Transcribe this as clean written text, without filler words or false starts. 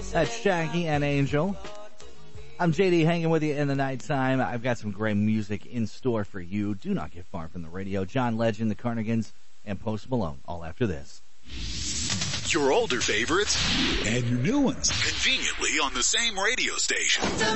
That's Jackie and Angel. I'm JD hanging with you in the nighttime. I've got some great music in store for you. Do not get far from the radio. John Legend, the Carnigans, and Post Malone, all after this. Your older favorites and your new ones conveniently on the same radio station.